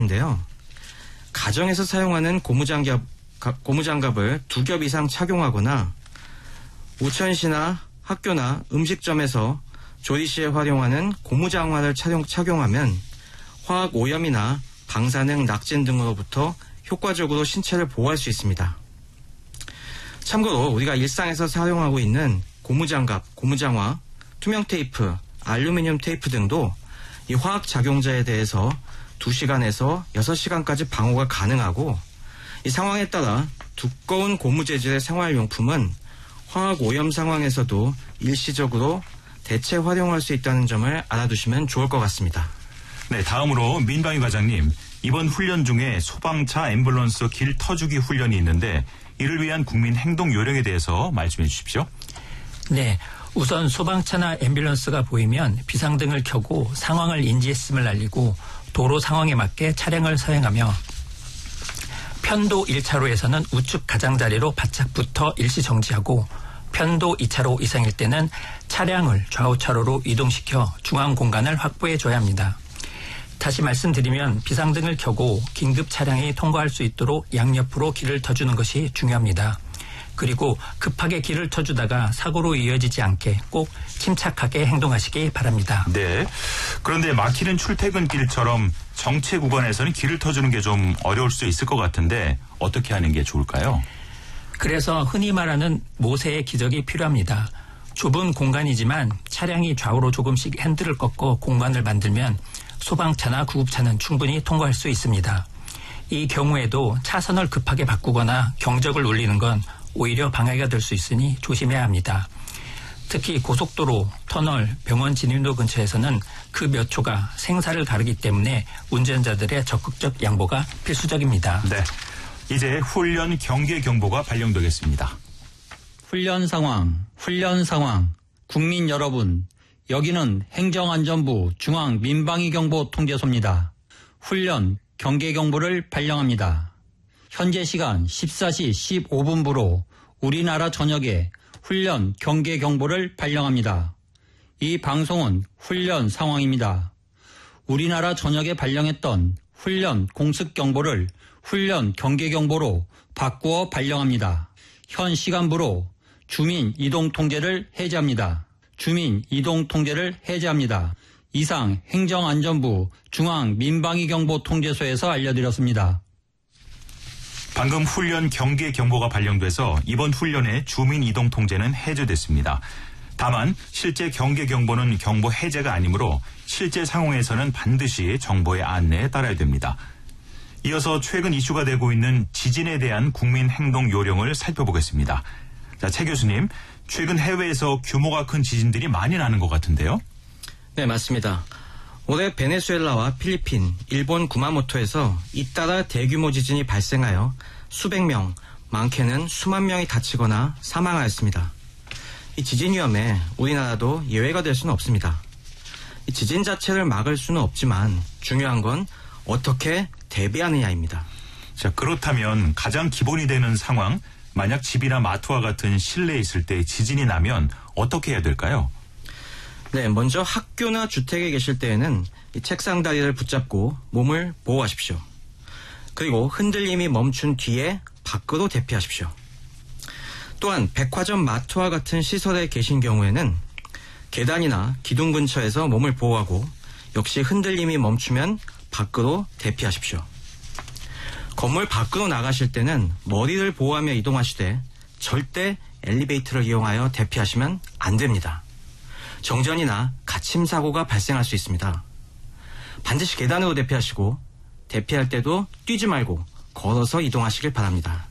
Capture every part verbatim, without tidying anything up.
인데요. 가정에서 사용하는 고무장갑, 고무장갑을 두 겹 이상 착용하거나 우천시나 학교나 음식점에서 조리 시에 활용하는 고무장화를 착용, 착용하면 화학 오염이나 방사능 낙진 등으로부터 효과적으로 신체를 보호할 수 있습니다. 참고로 우리가 일상에서 사용하고 있는 고무장갑, 고무장화, 투명 테이프, 알루미늄 테이프 등도 이 화학 작용자에 대해서 두 시간에서 여섯 시간까지 방호가 가능하고, 이 상황에 따라 두꺼운 고무 재질의 생활용품은 화학 오염 상황에서도 일시적으로 대체 활용할 수 있다는 점을 알아두시면 좋을 것 같습니다. 네, 다음으로 민방위 과장님, 이번 훈련 중에 소방차 앰뷸런스 길 터주기 훈련이 있는데 이를 위한 국민 행동 요령에 대해서 말씀해 주십시오. 네, 우선 소방차나 앰뷸런스가 보이면 비상등을 켜고 상황을 인지했음을 알리고 도로 상황에 맞게 차량을 서행하며 편도 일 차로에서는 우측 가장자리로 바짝 붙어 일시 정지하고 편도 이 차로 이상일 때는 차량을 좌우 차로로 이동시켜 중앙 공간을 확보해 줘야 합니다. 다시 말씀드리면 비상등을 켜고 긴급 차량이 통과할 수 있도록 양옆으로 길을 터주는 것이 중요합니다. 그리고 급하게 길을 터주다가 사고로 이어지지 않게 꼭 침착하게 행동하시기 바랍니다. 네. 그런데 막히는 출퇴근길처럼 정체 구간에서는 길을 터주는 게 좀 어려울 수 있을 것 같은데 어떻게 하는 게 좋을까요? 그래서 흔히 말하는 모세의 기적이 필요합니다. 좁은 공간이지만 차량이 좌우로 조금씩 핸들을 꺾고 공간을 만들면 소방차나 구급차는 충분히 통과할 수 있습니다. 이 경우에도 차선을 급하게 바꾸거나 경적을 울리는 건 오히려 방해가 될 수 있으니 조심해야 합니다. 특히 고속도로, 터널, 병원 진입로 근처에서는 그 몇 초가 생사를 가르기 때문에 운전자들의 적극적 양보가 필수적입니다. 네, 이제 훈련 경계 경보가 발령되겠습니다. 훈련 상황, 훈련 상황. 국민 여러분, 여기는 행정안전부 중앙민방위경보통제소입니다. 훈련 경계경보를 발령합니다. 현재 시간 열네 시 십오 분부로 우리나라 전역에 훈련 경계경보를 발령합니다. 이 방송은 훈련 상황입니다. 우리나라 전역에 발령했던 훈련 공습경보를 훈련 경계경보로 바꾸어 발령합니다. 현 시간부로 주민 이동통제를 해제합니다. 주민 이동통제를 해제합니다. 이상 행정안전부 중앙민방위경보통제소에서 알려드렸습니다. 방금 훈련 경계 경보가 발령돼서 이번 훈련의 주민 이동 통제는 해제됐습니다. 다만 실제 경계 경보는 경보 해제가 아니므로 실제 상황에서는 반드시 정보의 안내에 따라야 됩니다. 이어서 최근 이슈가 되고 있는 지진에 대한 국민 행동 요령을 살펴보겠습니다. 자, 최 교수님, 최근 해외에서 규모가 큰 지진들이 많이 나는 것 같은데요? 네, 맞습니다. 올해 베네수엘라와 필리핀, 일본 구마모토에서 잇따라 대규모 지진이 발생하여 수백 명, 많게는 수만 명이 다치거나 사망하였습니다. 이 지진 위험에 우리나라도 예외가 될 수는 없습니다. 이 지진 자체를 막을 수는 없지만 중요한 건 어떻게 대비하느냐입니다. 자, 그렇다면 가장 기본이 되는 상황, 만약 집이나 마트와 같은 실내에 있을 때 지진이 나면 어떻게 해야 될까요? 네, 먼저 학교나 주택에 계실 때에는 이 책상 다리를 붙잡고 몸을 보호하십시오. 그리고 흔들림이 멈춘 뒤에 밖으로 대피하십시오. 또한 백화점, 마트와 같은 시설에 계신 경우에는 계단이나 기둥 근처에서 몸을 보호하고 역시 흔들림이 멈추면 밖으로 대피하십시오. 건물 밖으로 나가실 때는 머리를 보호하며 이동하시되 절대 엘리베이터를 이용하여 대피하시면 안 됩니다. 정전이나 갇힘 사고가 발생할 수 있습니다. 반드시 계단으로 대피하시고 대피할 때도 뛰지 말고 걸어서 이동하시길 바랍니다.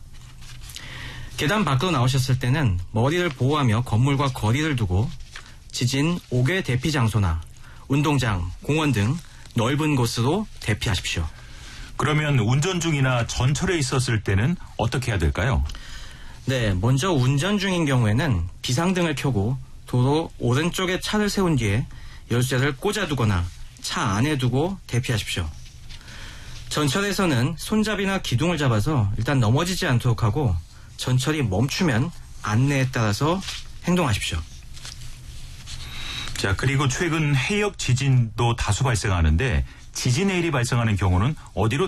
계단 밖으로 나오셨을 때는 머리를 보호하며 건물과 거리를 두고 지진 오 개 대피 장소나 운동장, 공원 등 넓은 곳으로 대피하십시오. 그러면 운전 중이나 전철에 있었을 때는 어떻게 해야 될까요? 네, 먼저 운전 중인 경우에는 비상등을 켜고 도로 오른쪽에 차를 세운 뒤에 열쇠를 꽂아두거나 차 안에 두고 대피하십시오. 전철에서는 손잡이나 기둥을 잡아서 일단 넘어지지 않도록 하고 전철이 멈추면 안내에 따라서 행동하십시오. 자, 그리고 최근 해역 지진도 다수 발생하는데 지진해일이 발생하는 경우는 어디로